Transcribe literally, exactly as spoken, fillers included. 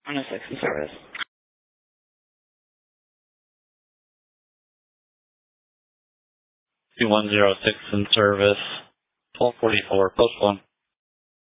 one oh six in service. two one zero six in service. twelve forty-four, post one.